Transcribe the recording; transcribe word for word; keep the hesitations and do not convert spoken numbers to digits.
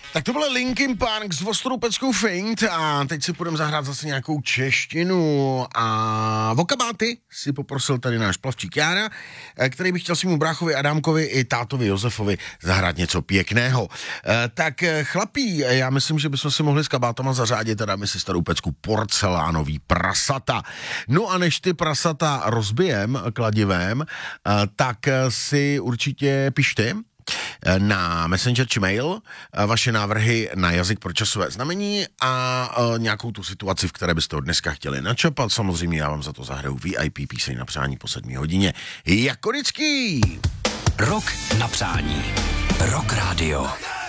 Tak to byl Linkin Park s ostrou peckou Faint a teď si půjdeme zahrát zase nějakou češtinu a vokabáty si poprosil tady náš plavčík Jára, který by chtěl svému bráchovi Adámkovi i tátovi Josefovi zahrát něco pěkného. Tak chlapí, já myslím, že bychom si mohli s kabátama zařádit a dáme si starou pecku porcelánový prasata. No a než ty prasata rozbijem kladivem, tak si určitě pište na Messenger či mail vaše návrhy na jazyk pro časové znamení a nějakou tu situaci, v které byste ho dneska chtěli načapat. Samozřejmě já vám za to zahraju V I P píseň na přání po sedmé hodině. Jako vždycky! Rok na přání. Rock Radio.